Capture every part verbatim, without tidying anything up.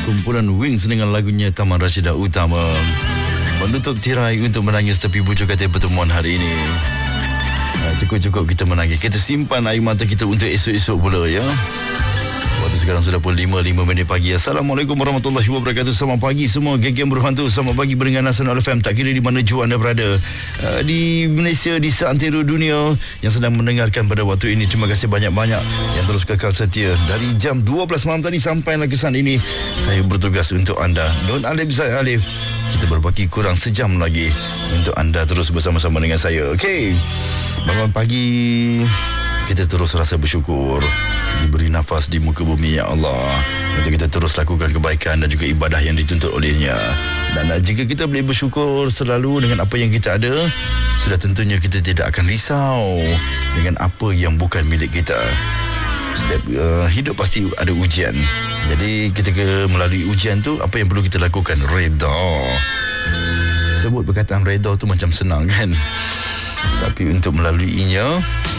Kumpulan Wings dengan lagunya Taman Rashidah Utama menutup tirai untuk menangis tepi bujuk kata pertemuan hari ini. Cukup-cukup kita menangis, kita simpan air mata kita untuk esok-esok pula ya. Waktu sekarang sudah pukul lima lima minit pagi. Assalamualaikum warahmatullahi wabarakatuh. Selamat pagi semua geng-geng berhantu. Selamat pagi pendengar Nasional F M. Tak kira di mana jua anda berada, uh, di Malaysia, di seantero dunia yang sedang mendengarkan pada waktu ini. Terima kasih banyak-banyak yang terus kekal setia. Dari jam dua belas malam tadi sampailah kesan ini, saya bertugas untuk anda. Don Alif saya Alif. Kita berbaki kurang sejam lagi untuk anda terus bersama-sama dengan saya. Okey. Bangun pagi, kita terus rasa bersyukur diberi nafas di muka bumi, ya Allah, untuk kita terus lakukan kebaikan dan juga ibadah yang dituntut olehnya. Dan jika kita boleh bersyukur selalu dengan apa yang kita ada, sudah tentunya kita tidak akan risau dengan apa yang bukan milik kita. Setiap uh, hidup pasti ada ujian. Jadi ketika melalui ujian tu, apa yang perlu kita lakukan? Reda. Sebut perkataan reda tu macam senang kan, tapi untuk melaluinya,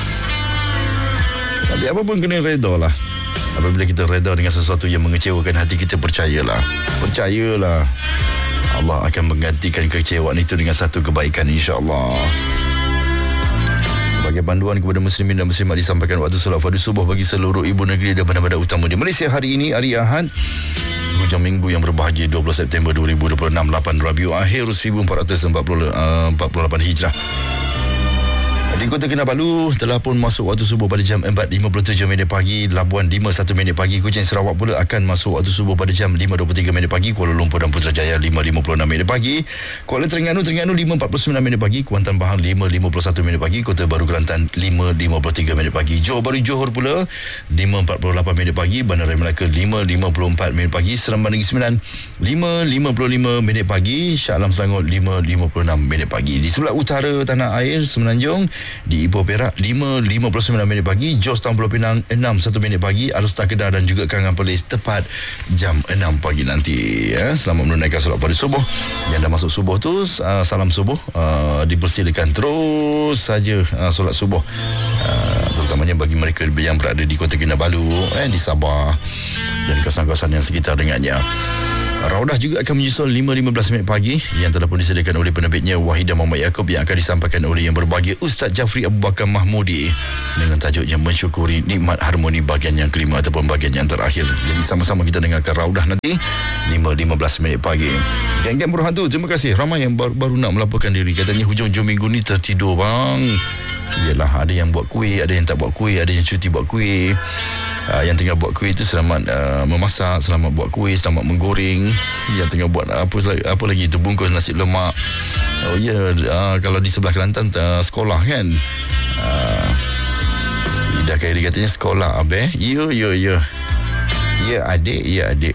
tapi apa pun kena reda lah. Apabila kita reda dengan sesuatu yang mengecewakan hati kita, percayalah, percayalah Allah akan menggantikan kekecewaan itu dengan satu kebaikan, insya-Allah. Sebagai panduan kepada muslimin dan muslimat, disampaikan waktu solat fardu subuh bagi seluruh ibu negeri dan bandar-bandar utama di Malaysia hari ini, hari Ahad, hujung minggu yang berbahagia, dua belas September dua ribu dua puluh enam, lapan Rabiul Akhir seribu empat ratus empat puluh lapan Hijrah. Di Kota Kinabalu telah pun masuk waktu subuh pada jam empat lima puluh tujuh minit pagi. Labuan lima satu minit pagi. Kuching Sarawak pula akan masuk waktu subuh pada jam lima dua puluh tiga minit pagi. Kuala Lumpur dan Putrajaya lima lima puluh enam minit pagi. Kuala Terengganu Terengganu lima empat puluh sembilan minit pagi. Kuantan Pahang lima lima puluh satu minit pagi. Kota Baru Kelantan lima lima puluh tiga minit pagi. Johor Bahru Johor pula lima empat puluh lapan minit pagi. Bandaraya Melaka lima lima puluh empat minit pagi. Seremban Negeri Sembilan lima lima puluh lima minit pagi. Shah Alam Selangor lima lima puluh enam minit pagi. Di sebelah utara tanah air Semenanjung, di Ipoh Perak lima lima puluh sembilan minit pagi. Jos Tampang Pulau Pinang enam satu minit pagi. Alus Kedah dan juga Kangan Perlis tepat jam enam pagi nanti ya. Selamat menunaikan solat fardu subuh. Yang dah masuk subuh tu, uh, salam subuh, uh, dipersilakan terus saja uh, solat subuh, uh, terutamanya bagi mereka yang berada di Kota Kinabalu, eh, di Sabah dan kawasan-kawasan yang sekitar dengannya. Raudah juga akan menyusul lima lima belas minit pagi yang telah pun disediakan oleh penerbitnya Wahidah Muhammad Yaakob, yang akan disampaikan oleh yang berbahagia Ustaz Jafri Abu Bakar Mahmudi dengan tajuknya mensyukuri nikmat harmoni bahagian yang kelima ataupun bahagian yang terakhir. Jadi sama-sama kita dengarkan Raudah nanti lima lima belas minit pagi. Geng-geng berhantu, terima kasih. Ramai yang baru, baru nak melaporkan diri, katanya hujung-hujung minggu ni tertidur bang. Yalah, ada yang buat kuih, ada yang tak buat kuih, ada yang cuti buat kuih. Uh, yang tengah buat kuih itu selamat uh, memasak, selamat buat kuih, selamat menggoreng. Yang tengah buat apa apa lagi itu, bungkus nasi lemak. Oh ya, yeah, uh, kalau di sebelah Kelantan uh, sekolah kan. Uh, Ida Khairi katanya sekolah abe. Ya ya ya. Ya adik, ya adik.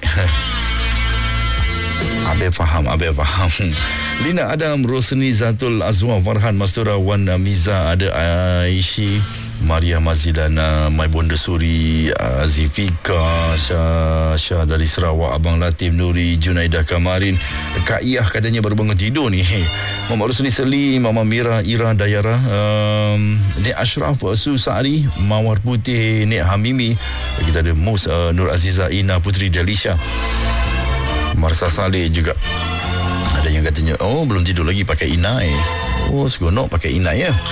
Abe faham, abe faham. Lina Adam, Rosni Zatul Azwa, Farhan Mastura, Wan Miza, ada Aishi, Maria Mazidana, Mai Bonda Suri, Azifika, Syah, Syah dari Sarawak, Abang Latif Nuri, Junaidah Kamarin, Kak Iyah katanya baru bangun tidur ni. Muhammad Rusli Selim, Mama Mira, Ira Dayara, um, Nek Ashraf, Su Sa'ari, Mawar Putih, Nek Hamimi. Kita ada Mus, uh, Nur Aziza, Ina Putri Dalisha, Marsa Saleh juga. Ada yang katanya, oh belum tidur lagi pakai inai. Oh seronok pakai inai ya.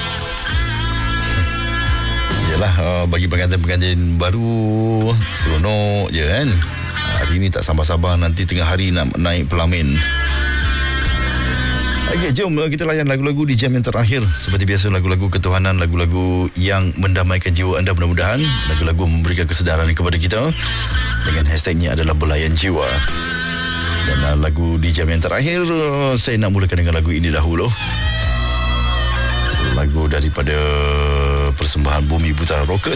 Yalah, uh, bagi pengantin-pengantin baru seronok je kan. Hari ni tak sabar-sabar nanti tengah hari nak naik pelamin. Okey, jom kita layan lagu-lagu di jam yang terakhir. Seperti biasa, lagu-lagu ketuhanan, lagu-lagu yang mendamaikan jiwa anda mudah-mudahan. Lagu-lagu memberikan kesedaran kepada kita. Dengan hashtagnya adalah Belayan Jiwa. Dan uh, lagu di jam yang terakhir, uh, saya nak mulakan dengan lagu ini dahulu. Lagu daripada persembahan Bumi Putra Rockers.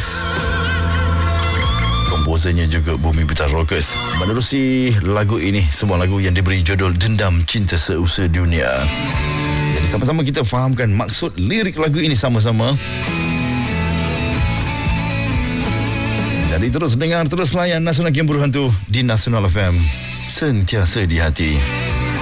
Komposernya juga Bumi Putra Rockers. Menerusi lagu ini, semua lagu yang diberi judul Dendam Cinta Seusai Dunia. Jadi sama-sama kita fahamkan maksud lirik lagu ini sama-sama. Jadi terus dengar, terus layan Nasional Game Berhantu di Nasional F M. Sentiasa di hati.